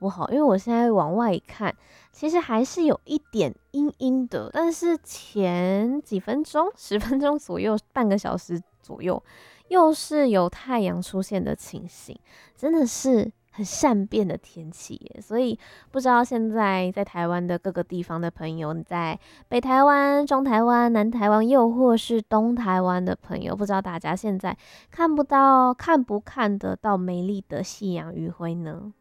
不好，因为我现在往外一看，其实还是有一点阴阴的，但是前几分钟、10分钟左右、半个小时左右，又是有太阳出现的情形，真的是很善变的天气耶。所以不知道现在在台湾的各个地方的朋友，你在北台湾、中台湾、南台湾，又或是东台湾的朋友，不知道大家现在看不看得到美丽的夕阳余晖呢？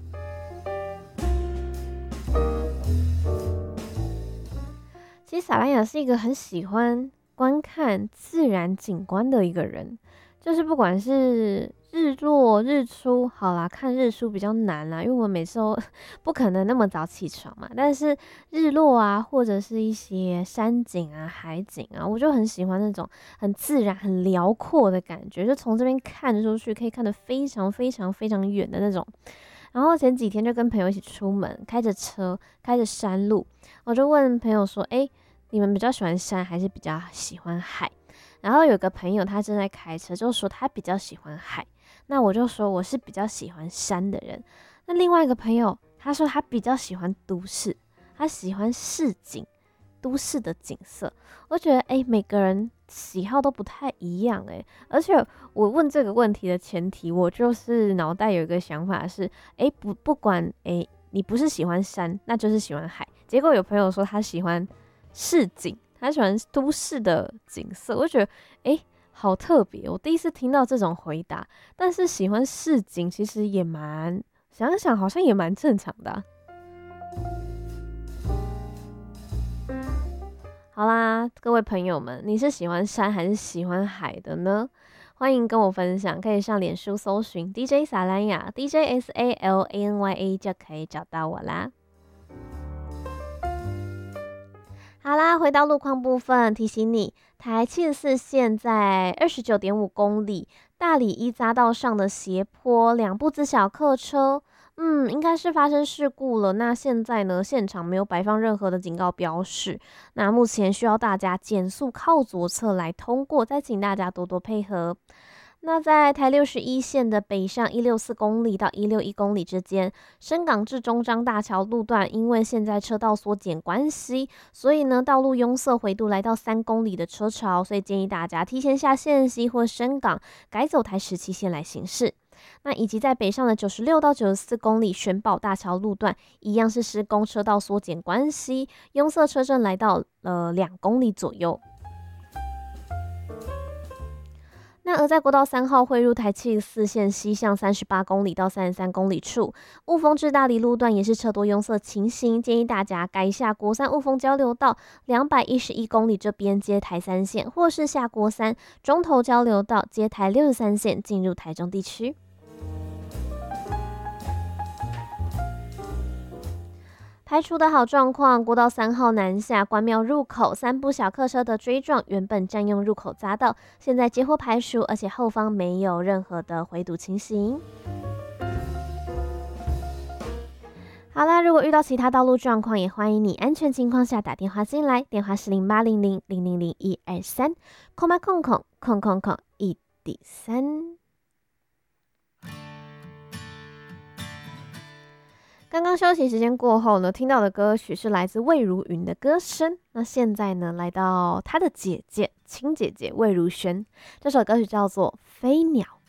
其实萨兰雅是一个很喜欢观看自然景观的一个人，就是不管是日落、日出，好啦，看日出比较难啦，因为我们每次都不可能那么早起床嘛。但是日落啊，或者是一些山景啊、海景啊，我就很喜欢那种很自然、很辽阔的感觉，就从这边看出去，可以看得非常非常非常远的那种。然后前几天就跟朋友一起出门，开着车，开着山路，我就问朋友说：“诶，你们比较喜欢山还是比较喜欢海？”然后有个朋友他正在开车，就说他比较喜欢海。那我就说我是比较喜欢山的人。那另外一个朋友他说他比较喜欢都市，他喜欢市景，都市的景色。我觉得每个人喜好都不太一样而且我问这个问题的前提，我就是脑袋有一个想法是，不管你不是喜欢山，那就是喜欢海。结果有朋友说他喜欢市景，他喜欢都市的景色，我就觉得好特别，我第一次听到这种回答。但是喜欢市景其实也蛮，想想好像也蛮正常的好啦，各位朋友们，你是喜欢山还是喜欢海的呢？欢迎跟我分享，可以上脸书搜寻 DJ 萨兰雅 DJSALANYA 就可以找到我啦。好啦，回到路况部分，提醒你，台74线在29.5公里，大里一匝道上的斜坡，两部自小客车，应该是发生事故了。那现在呢，现场没有摆放任何的警告标示，那目前需要大家减速靠左侧来通过，再请大家多多配合。那在台61线的北上164公里到161公里之间，深港至中彰大桥路段，因为现在车道缩减关系，所以呢道路拥塞回度来到3公里的车潮，所以建议大家提前下线溪或深港，改走台17线来行驶。那以及在北上的96到94公里玄宝大桥路段，一样是施工车道缩减关系，拥塞车阵来到2公里左右。那而在国道3号汇入台74线西向38公里到33公里处，雾峰至大里路段也是车多拥塞情形，建议大家改下国3雾峰交流道211公里这边接台3线，或是下国3中投交流道接台63线进入台中地区。排除的好状况，国道3号南下关庙入口3部小客车的追撞，原本占用入口匝道，现在接获排除，而且后方没有任何的回堵情形。好啦，如果遇到其他道路状况，也欢迎你安全情况下打电话进来，电话是0800000123，空吧空空空空空1D3。刚刚休息时间过后呢，听到的歌曲是来自魏如云的歌声。那现在呢，来到她的姐姐亲姐姐魏如萱，这首歌曲叫做《飞鸟》。